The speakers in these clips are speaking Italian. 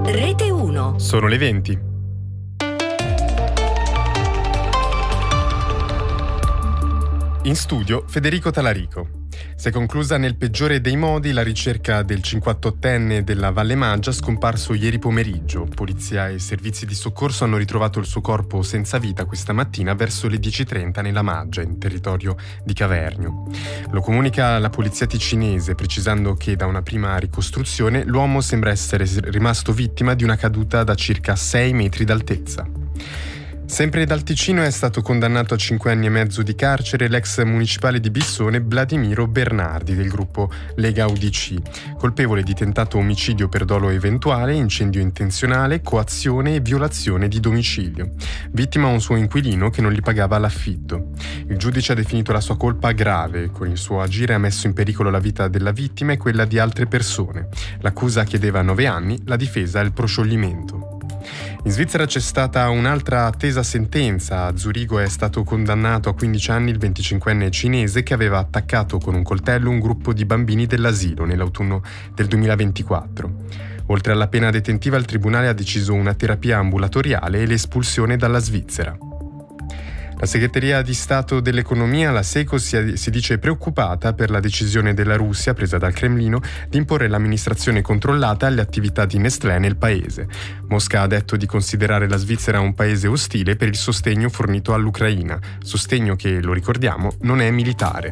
Rete 1. Sono le 20. In studio Federico Talarico. Si è conclusa nel peggiore dei modi la ricerca del 58enne della Valle Maggia scomparso ieri pomeriggio. Polizia e servizi di soccorso hanno ritrovato il suo corpo senza vita questa mattina verso le 10:30 nella Maggia, in territorio di Cavernio. Lo comunica la polizia ticinese, precisando che da una prima ricostruzione l'uomo sembra essere rimasto vittima di una caduta da circa 6 metri d'altezza. Sempre dal Ticino è stato condannato a 5 anni e mezzo di carcere l'ex municipale di Bissone Vladimiro Bernardi del gruppo Lega UDC, colpevole di tentato omicidio per dolo eventuale, incendio intenzionale, coazione e violazione di domicilio. Vittima un suo inquilino che non gli pagava l'affitto. Il giudice ha definito la sua colpa grave, con il suo agire ha messo in pericolo la vita della vittima e quella di altre persone. L'accusa chiedeva 9 anni, la difesa il proscioglimento. In Svizzera c'è stata un'altra attesa sentenza. A Zurigo è stato condannato a 15 anni il 25enne cinese che aveva attaccato con un coltello un gruppo di bambini dell'asilo nell'autunno del 2024. Oltre alla pena detentiva, il tribunale ha deciso una terapia ambulatoriale e l'espulsione dalla Svizzera. La Segreteria di Stato dell'Economia, la SECO, si dice preoccupata per la decisione della Russia, presa dal Cremlino, di imporre l'amministrazione controllata alle attività di Nestlé nel paese. Mosca ha detto di considerare la Svizzera un paese ostile per il sostegno fornito all'Ucraina, sostegno che, lo ricordiamo, non è militare.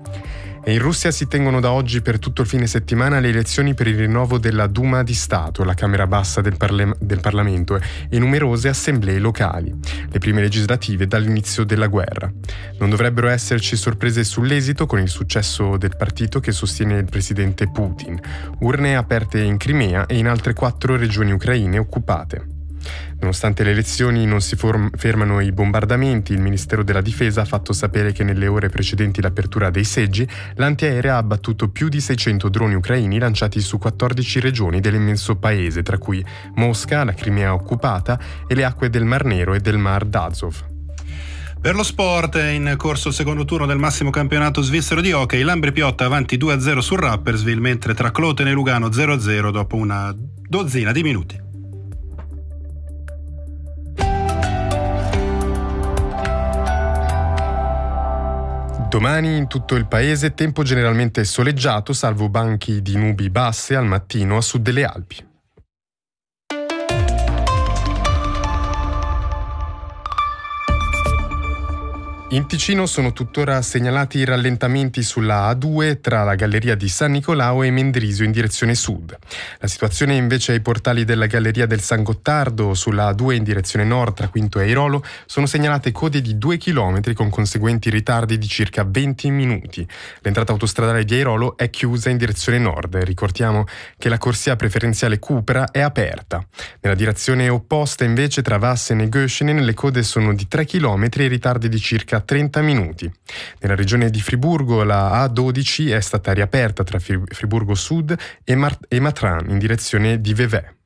E in Russia si tengono da oggi per tutto il fine settimana le elezioni per il rinnovo della Duma di Stato, la Camera Bassa del Parlamento, e numerose assemblee locali, le prime legislative dall'inizio della guerra. Non dovrebbero esserci sorprese sull'esito con il successo del partito che sostiene il presidente Putin. Urne aperte in Crimea e in altre 4 regioni ucraine occupate. Nonostante le elezioni non si fermano i bombardamenti, il Ministero della Difesa ha fatto sapere che nelle ore precedenti l'apertura dei seggi, l'antiaerea ha abbattuto più di 600 droni ucraini lanciati su 14 regioni dell'immenso paese, tra cui Mosca, la Crimea occupata e le acque del Mar Nero e del Mar d'Azov. Per lo sport è in corso il secondo turno del massimo campionato svizzero di hockey. Lambri Piotta avanti 2-0 sul Rapperswil, mentre tra Cloten e Lugano 0-0 dopo una dozzina di minuti. Domani in tutto il paese tempo generalmente soleggiato, salvo banchi di nubi basse al mattino a sud delle Alpi. In Ticino sono tuttora segnalati rallentamenti sulla A2 tra la galleria di San Nicolao e Mendrisio in direzione sud. La situazione invece ai portali della galleria del San Gottardo sulla A2 in direzione nord tra Quinto e Airolo sono segnalate code di 2 km con conseguenti ritardi di circa 20 minuti. L'entrata autostradale di Airolo è chiusa in direzione nord. Ricordiamo che la corsia preferenziale Cupra è aperta. Nella direzione opposta invece tra Vassen e Göschenen le code sono di 3 km e ritardi di circa 30 minuti. Nella regione di Friburgo la A12 è stata riaperta tra Friburgo Sud e Matran in direzione di Vevey.